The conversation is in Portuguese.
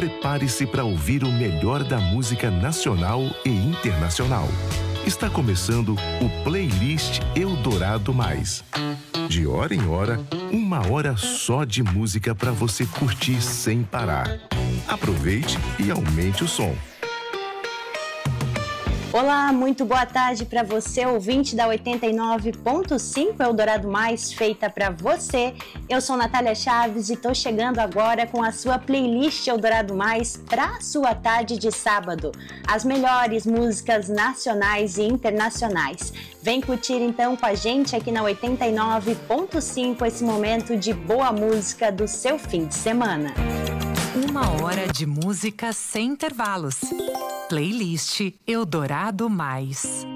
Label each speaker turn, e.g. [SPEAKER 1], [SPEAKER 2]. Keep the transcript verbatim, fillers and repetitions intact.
[SPEAKER 1] prepare-se para ouvir o melhor da música nacional e internacional. Está começando o Playlist Eldorado Mais. De hora em hora, uma hora só de música para você curtir sem parar. Aproveite e aumente o som.
[SPEAKER 2] Olá, muito boa tarde para você, ouvinte da oitenta e nove ponto cinco Eldorado Mais, feita para você. Eu sou Natália Chaves e estou chegando agora com a sua playlist Eldorado Mais para a sua tarde de sábado. As melhores músicas nacionais e internacionais. Vem curtir então com a gente aqui na oitenta e nove ponto cinco esse momento de boa música do seu fim de semana.
[SPEAKER 3] Uma hora de música sem intervalos. Playlist Eldorado Mais.